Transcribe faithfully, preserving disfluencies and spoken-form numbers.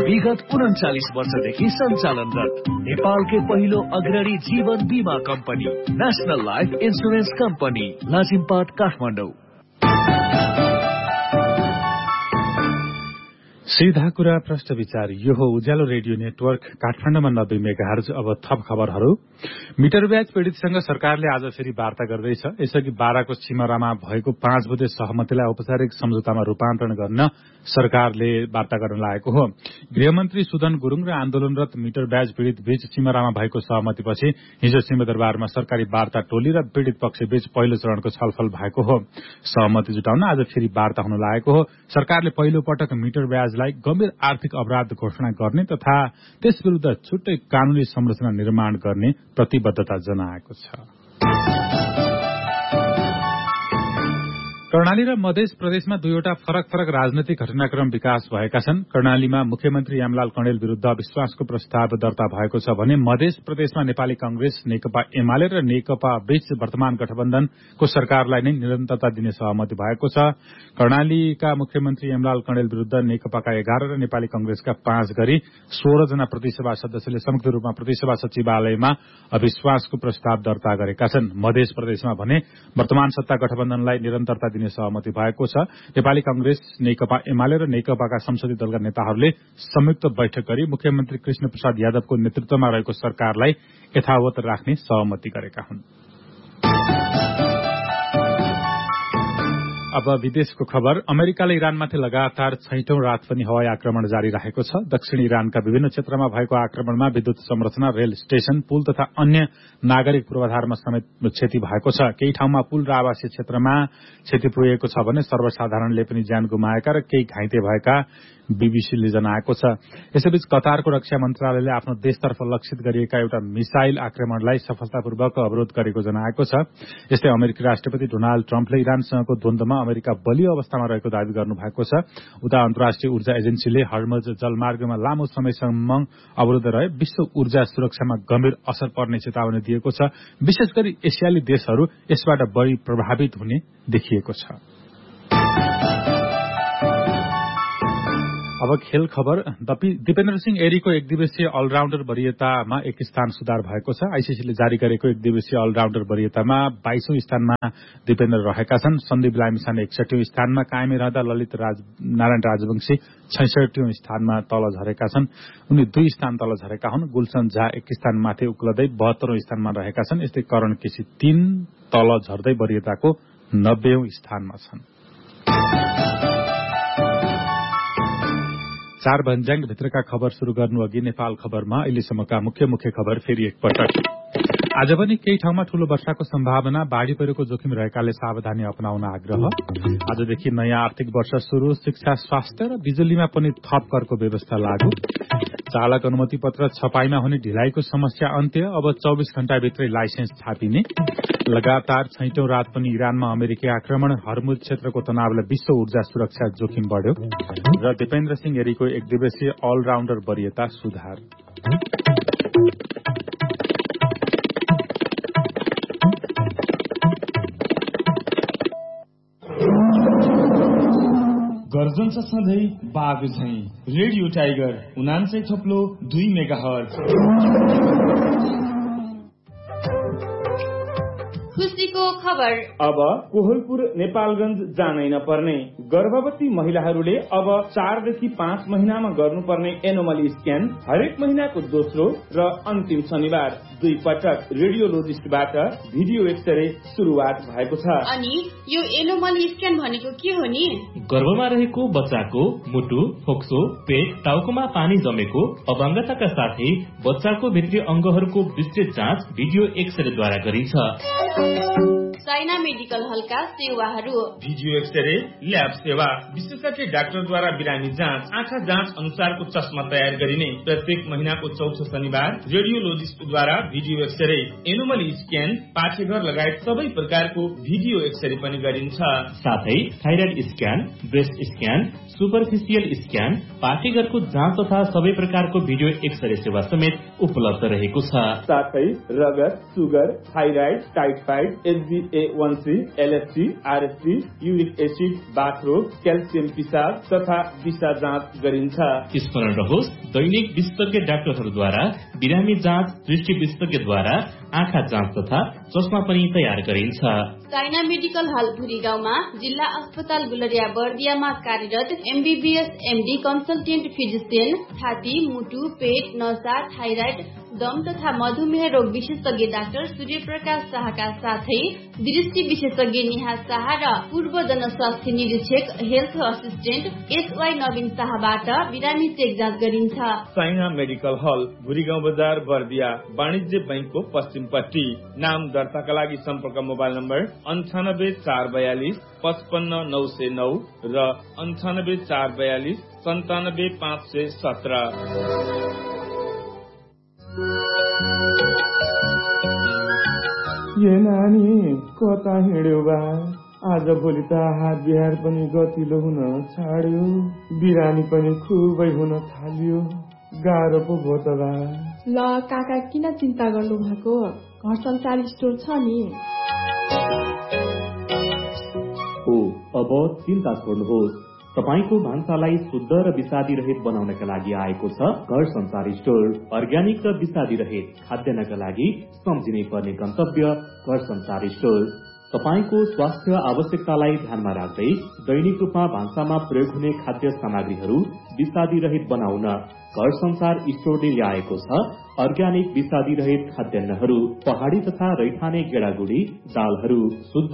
विगत उन्चालिस वर्षदेखि सञ्चालनरत नेपालकै पहिलो अग्रणी जीवन बीमा company national life insurance company Lazimpat Kathmandu. सीधा कुरा प्रश्न विचार। यो हो उज्यालो रेडियो नेटवर्क काठमाडौँमा नब्बे मेगाहर्ज। अब थप खबरहरू। मिटर ब्याज पीड़ितसँग सरकारले आज फेरि वार्ता गर्दैछ। यसअघि बाराको सिमरामा भएको पाँच बुधे सहमतिलाई औपचारिक सम्झौतामा रूपान्तरण गर्न सरकारले वार्ता गर्न लागेको हो। गृहमन्त्री सुदन गुरूङ र आन्दोलनरत मिटर ब्याज पीड़ित बीच सिमरामा भएको सहमतिपछि हिजो सिंहदरबारमा सरकारी वार्ता टोली र पीड़ित पक्षबीच पहिलो चरणको छलफल भएको हो। सहमति जुटाउन आज फेरि वार्ता हुन लागेको हो। सरकारले पहिलो पटक मिटर ब्याजलाई गम्भीर आर्थिक अपराध घोषणा गर्ने तथा त्यस विरूद्ध छुट्टै कानूनी संरचना निर्माण गर्ने प्रतिबद्धता जनाएको छ। कर्णाली र मध्य प्रदेशमा दुईवटा फरक फरक राजनैतिक घटनाक्रम विकास भएका छन्। कर्णालीमा मुख्यमन्त्री यमलाल कणेल विरूद्ध अविश्वासको प्रस्ताव दर्ता भएको छ भने मध्य प्रदेशमा नेपाली कांग्रेस, नेकपा एमाले र नेकपा बीच वर्तमान गठबन्धनको सरकारलाई नै निरन्तरता दिने सहमति भएको छ। कर्णालीका मुख्यमन्त्री यमलाल कणेल विरूद्ध नेकपाका एघार र नेपाली कांग्रेसका पाँच गरी सोह्र जना प्रतिसभा सदस्यले संयुक्त रूपमा प्रतिसभा सचिवालयमा अविश्वासको प्रस्ताव दर्ता गरेका छन्। मध्य प्रदेशमा भने वर्तमान सत्ता गठबन्धनलाई निरन्तरता दिने सहमति भएको छ। नेपाली कांग्रेस, नेकपा एमाले र नेकपाका संसदीय दलका नेताहरूले संयुक्त बैठक गरी मुख्यमन्त्री कृष्ण प्रसाद यादवको नेतृत्वमा रहेको सरकारलाई यथावत राख्ने सहमति गरेका हुन्। अब विदेशको खबर। अमेरिकाले इरानमाथि लगातार छैटौं रात पनि हवाई आक्रमण जारी राखेको छ। दक्षिण इरानका विभिन्न क्षेत्रमा भएको आक्रमणमा विद्युत संरचना, रेल स्टेशन, पुल तथा अन्य नागरिक पूर्वाधारमा समेत क्षति भएको छ। केही ठाउँमा पुल र आवासीय क्षेत्रमा क्षति पुगेको छ भने सर्वसाधारणले पनि ज्यान गुमाएका र केही घाइते भएका बीबीसीले जनाएको छ। यसैबीच कतारको रक्षा मन्त्रालयले आफ्नो देशतर्फ लक्षित गरिएका एउटा मिसाइल आक्रमणलाई सफलतापूर्वक अवरोध गरेको जनाएको छ। यस्तै अमेरिकी राष्ट्रपति डोनाल्ड ट्रम्पले इरानसँगको द्वन्द्वमा अमेरिका बलियो अवस्थामा रहेको दावी गर्नुभएको छ। उता अन्तर्राष्ट्रिय ऊर्जा एजेन्सीले हर्मज जलमार्गमा लामो समयसम्म अवरुद्ध रहे विश्व ऊर्जा सुरक्षामा गम्भीर असर पर्ने चेतावनी दिएको छ। विशेष गरी एसियाली देशहरू यसबाट बढी प्रभावित हुने देखिएको छ। अब खेल खबर। दिपेन्द्र सिंह एरीको एक दिवसीय अलराउण्डर वरीयतामा एक स्थान सुधार भएको छ। आईसीसीले जारी गरेको एक दिवसीय अलराउण्डर वरीयतामा बाइसौं स्थानमा दिपेन्द्र रहेका छन्। सन्दीप लामिछाने एकसठीौं स्थानमा कायमै रहँदा ललित राज, नारायण राजवंशी छैसठीौं स्थानमा तल झरेका छन्। उनी दुई स्थान तल झरेका हुन्। गुलसन झा एक स्थान माथि उक्लदै बहत्तरौं स्थानमा रहेका छन्। यस्तै करण केसी तीन तल झर्दै वरीयताको नब्बेौं स्थानमा छन्। चार भन्ज्याङ भित्रका खबर शुरू गर्नु अघि नेपाल खबरमा अहिलेसम्मका मुख्य मुख्य खबर फेरि एकपटक। आज पनि केही ठाउँमा ठूलो वर्षाको सम्भावना, बाढ़ी पहिरोको जोखिम रहेकाले सावधानी अपनाउन आग्रह। आजदेखि नयाँ आर्थिक वर्ष शुरू। शिक्षा, स्वास्थ्य र बिजुलीमा पनि थप करको व्यवस्था लागू। चालक अनुमति पत्र छपाईमा हुने ढिलाइको समस्या अन्त्य। अब चौबीस घण्टाभित्रै लाइसेन्स छापिने। लगातार छैटौं रात पनि इरानमा अमेरिकी आक्रमण। हर्मुज क्षेत्रको तनावले विश्व ऊर्जा सुरक्षा जोखिम बढ़्यो। र दिपेन्द्र सिंह एरीको एक दिवसीय अलराउण्डर वरीयता सुधार। गर्जन छ सधैँ बाघ झैं। रेडियो टाइगर उनान्सय थप्लो दुई मेगा हर्ज। खुसीको खबर। अब कोहलपुर नेपालगंज जानै नपर्ने। गर्भवती महिलाहरूले अब चारदेखि पाँच महिनामा गर्नुपर्ने एनोमली स्क्यान हरेक महिनाको दोस्रो र अन्तिम शनिबार दुई पटक रेडियोलोजिस्टबाट भिडियो एक्सरे सुरुवात भएको छ। अनि यो एनोमली स्क्यान भनेको के हो नि? गर्भमा रहेको बच्चाको मुटु, फोक्सो, पेट, टाउकोमा पानी जमेको, अपाङ्गताका साथै बच्चाको भित्री अंगहरूको विस्तृत जाँच भिडियो एक्सरेद्वारा गरिन्छ। साइना मेडिकल हलका सेवाहरू। भिडियो एक्सरे, ल्याब सेवा, विशेषज्ञ डाक्टरद्वारा बिरामी जाँच, आँखा जाँच अनुसारको चस्मा तयार गरिने। प्रत्येक महीनाको चौथो शनिबार रेडियोलोजिस्टद्वारा भिडियो एक्सरे, एनोमली स्क्यान, पाठेघर लगायत सबै प्रकारको भिडियो एक्सरे पनि गरिन्छ। साथै thyroid scan, breast scan, superficial scan, पाठेघरको जाँच तथा सबै प्रकारको भिडियो एक्सरे सेवा समेत उपलब्ध रहेको छ। साथै रगत, sugar, thyroid, typhoid, HB H A one C, LFC, RFC, uric acid, बाथरोग, calcium पिसाब तथा दिशा जाँच गरिन्छ। स्मरण रहोस्, दैनिक विशेषज्ञ डाक्टरहरूद्वारा बिरामी जाँच, दृष्टि विशेषज्ञद्वारा आँखा जाँच तथा चस्मा पनि तयार गरिन्छ। साइना मेडिकल हल भुरी गाउँमा जिल्ला अस्पताल गुलरिया बर्दियामा कार्यरत एमबीबीएस एमडी कन्सल्टेन्ट फिजिसियन, छाती, मुटु, पेट, नसा, थाइराइड, दम तथा मधुमेह रोग विशेषज्ञ डाक्टर सूर्यप्रकाश शाहका साथै दृष्टि विशेषज्ञ निहा शाह र पूर्व जनस्वास्थ्य निरीक्षक हेल्थ असिस्टेन्ट एसवाई नवीन शाहबाट बिरामी चेक जाँच गरिन्छ। साइना मेडिकल हल भुरीगाउँ बजार बर्दिया वाणिज्य बैंकको पश्चिमपट्टि। नाम दर्ताका लागि सम्पर्क मोबाइल नम्बर अन्ठानब्बे चार बयालिस पचपन्न नौ सय नौ र अन्ठानब्बे चार बयालिस सन्तानब्बे पाँच सय सत्र। ये नानी कता हिँड्यो बा? आज भोलि त हात बिहार पनि गतिलो हुन छाड्यो, बिरामी पनि खुबै हुन थाल्यो, गाह्रो पो भयो त बा। ल काका किन चिन्ता गर्नु भएको, घर संसार स्टोर छ नि। हो अब चिन्ता छोड्नुहोस्, तपाईको भान्सालाई शुद्ध र विषादी रहित बनाउनका लागि आएको छ घर संसार स्टोर। अर्ग्यानिक र विषादी रहित खाद्यान्नका लागि सम्झिनै पर्ने गन्तव्य घर संसार स्टोर। तपाईको स्वास्थ्य आवश्यकतालाई ध्यानमा राख्दै दैनिक रूपमा भान्सामा प्रयोग हुने खाद्य सामग्रीहरू विषादी रहित बनाउन घर संसार स्टोरले ल्याएको छ अर्ग्यानिक विषादी रहित खाद्यान्नहरू। पहाड़ी तथा रैथाने गेडागुडी दालहरू, शुद्ध